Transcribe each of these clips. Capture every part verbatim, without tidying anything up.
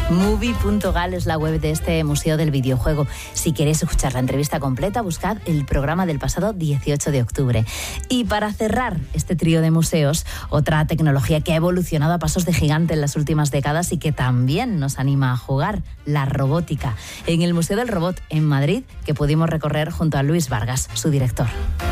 Movie punto gal es la web de este Museo del Videojuego. Si queréis escuchar la entrevista completa, buscad el programa del pasado dieciocho de octubre. Y para cerrar este trío de museos, otra tecnología que ha evolucionado a pasos de gigante en las últimas décadas y que también nos anima a jugar, la robótica. En el Museo del Robot en Madrid, que pudimos recorrer junto a Luis Vargas, su director.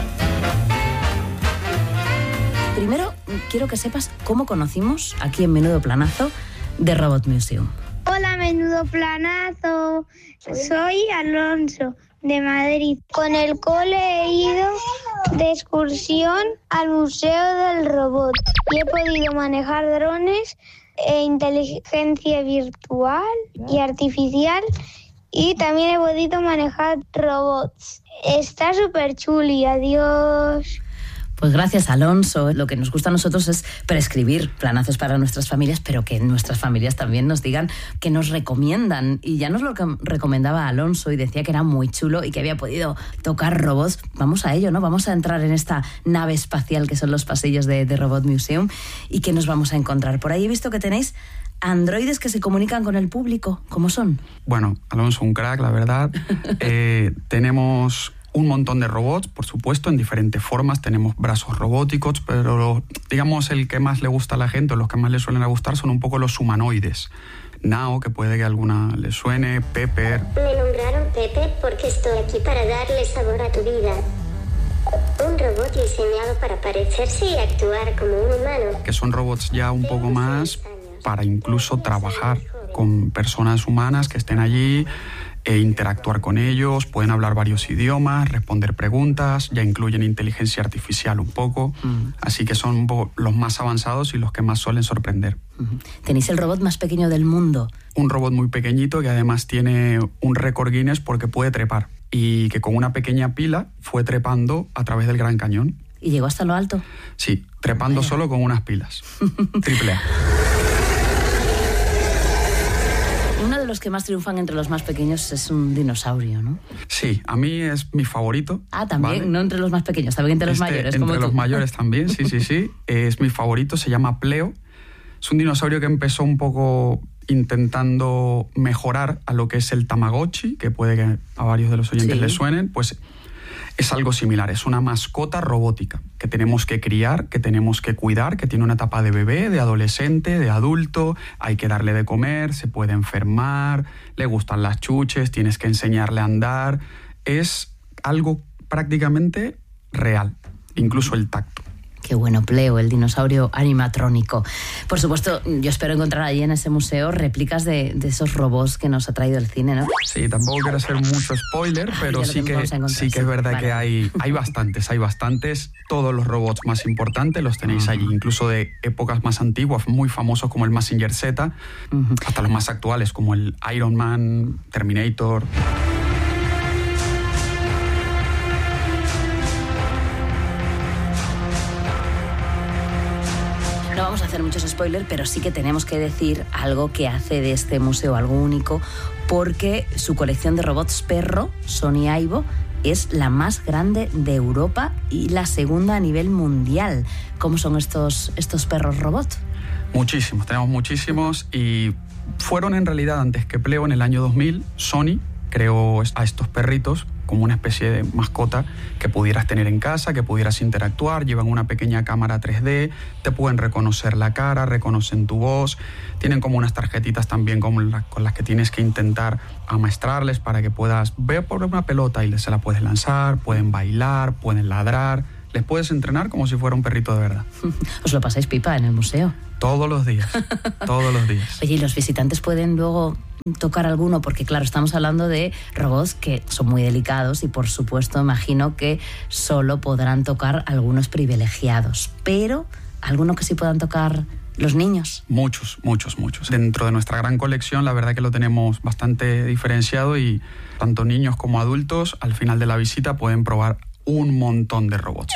Primero, quiero que sepas cómo conocimos, aquí en Menudo Planazo, The Robot Museum. Hola, Menudo Planazo. Soy Alonso, de Madrid. Con el cole he ido de excursión al Museo del Robot y he podido manejar drones e inteligencia virtual y artificial, y también he podido manejar robots. Está súper chuli. Adiós. Pues gracias, Alonso. Lo que nos gusta a nosotros es prescribir planazos para nuestras familias, pero que nuestras familias también nos digan que nos recomiendan. Y ya nos lo recomendaba Alonso y decía que era muy chulo y que había podido tocar robots. Vamos a ello, ¿no? Vamos a entrar en esta nave espacial que son los pasillos de, de Robot Museum y que nos vamos a encontrar. Por ahí he visto que tenéis androides que se comunican con el público. ¿Cómo son? Bueno, Alonso, un crack, la verdad. eh, tenemos un montón de robots, por supuesto, en diferentes formas. Tenemos brazos robóticos, pero digamos el que más le gusta a la gente o los que más le suelen gustar son un poco los humanoides. Nao, que puede que a alguna le suene, Pepper. Me nombraron Pepper porque estoy aquí para darle sabor a tu vida. Un robot diseñado para parecerse y actuar como un humano. Que son robots ya un poco más para incluso trabajar con personas humanas que estén allí e interactuar con ellos, pueden hablar varios idiomas, responder preguntas, ya incluyen inteligencia artificial un poco, uh-huh. Así que son un poco los más avanzados y los que más suelen sorprender. Uh-huh. Tenéis el robot más pequeño del mundo. Un robot muy pequeñito que además tiene un récord Guinness porque puede trepar y que con una pequeña pila fue trepando a través del Gran Cañón. ¿Y llegó hasta lo alto? Sí, trepando Vaya. Solo con unas pilas. Triple A. Uno de los que más triunfan entre los más pequeños es un dinosaurio, ¿no? Sí, a mí es mi favorito. Ah, también, ¿vale? No entre los más pequeños, también entre los este, mayores. Entre como los tú. mayores también, sí, sí, sí. Es mi favorito, se llama Pleo. Es un dinosaurio que empezó un poco intentando mejorar a lo que es el Tamagotchi, que puede que a varios de los oyentes sí. les suenen, pues es algo similar, es una mascota robótica que tenemos que criar, que tenemos que cuidar, que tiene una etapa de bebé, de adolescente, de adulto, hay que darle de comer, se puede enfermar, le gustan las chuches, tienes que enseñarle a andar, es algo prácticamente real, incluso el tacto. Qué bueno, Pleo, el dinosaurio animatrónico. Por supuesto, yo espero encontrar allí en ese museo réplicas de, de esos robots que nos ha traído el cine, ¿no? Sí, tampoco quiero hacer mucho spoiler, pero ah, sí, que, sí que es verdad vale. que hay, hay bastantes, hay bastantes. Todos los robots más importantes los tenéis uh-huh. allí, incluso de épocas más antiguas, muy famosos como el Mazinger Z, uh-huh. hasta los más actuales como el Iron Man, Terminator. No vamos a hacer muchos spoilers, pero sí que tenemos que decir algo que hace de este museo algo único, porque su colección de robots perro, Sony Aibo, es la más grande de Europa y la segunda a nivel mundial. ¿Cómo son estos, estos perros robots? Muchísimos, tenemos muchísimos y fueron en realidad antes que Pleo en el año dos mil, Sony creó a estos perritos como una especie de mascota que pudieras tener en casa, que pudieras interactuar, llevan una pequeña cámara tres D, te pueden reconocer la cara, reconocen tu voz, tienen como unas tarjetitas también como la, con las que tienes que intentar amaestrarles para que puedas ver por una pelota y se la puedes lanzar, pueden bailar, pueden ladrar, les puedes entrenar como si fuera un perrito de verdad. ¿Os lo pasáis pipa en el museo? Todos los días, todos los días. Oye, ¿y los visitantes pueden luego tocar alguno? Porque claro, estamos hablando de robots que son muy delicados y por supuesto imagino que solo podrán tocar algunos privilegiados, pero ¿alguno que sí puedan tocar los niños? Muchos, muchos, muchos. Dentro de nuestra gran colección la verdad que lo tenemos bastante diferenciado y tanto niños como adultos al final de la visita pueden probar un montón de robots.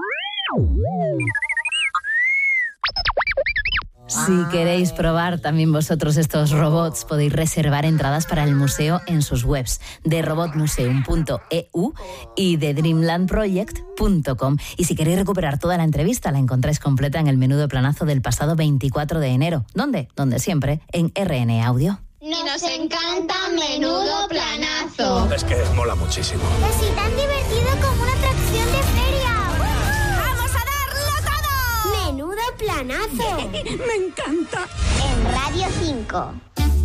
Si queréis probar también vosotros estos robots, podéis reservar entradas para el museo en sus webs de robot museum punto e u y de dreamland project punto com. Y si queréis recuperar toda la entrevista, la encontráis completa en el Menudo Planazo del pasado veinticuatro de enero. ¿Dónde? Donde siempre, en R N Audio. Y nos encanta Menudo Planazo. Es que mola muchísimo. Es tan divertido como una atracción de feria. ¡Vamos a darlo todo! Menudo Planazo. Me encanta. En Radio cinco.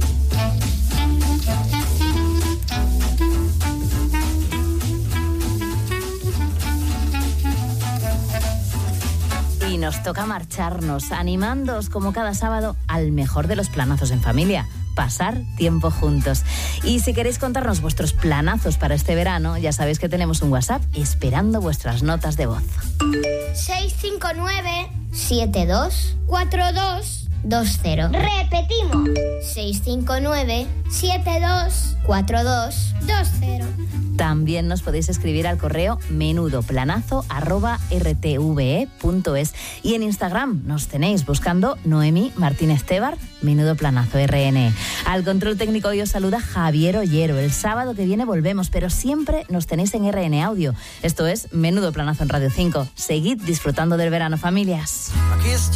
Y nos toca marcharnos, animándoos como cada sábado al mejor de los planazos en familia. Pasar tiempo juntos. Y si queréis contarnos vuestros planazos para este verano, ya sabéis que tenemos un WhatsApp esperando vuestras notas de voz. seis cinco nueve siete dos cuatro dos dos cero. Repetimos. seis cinco nueve siete dos cuatro dos dos cero. También nos podéis escribir al correo menudoplanazo arroba r t v e punto es. Y en Instagram nos tenéis buscando Noemi Martínez Tebar, Menudo Planazo R N. Al control técnico hoy os saluda Javier Ollero. El sábado que viene volvemos, pero siempre nos tenéis en R N Audio. Esto es Menudo Planazo en Radio cinco. Seguid disfrutando del verano, familias.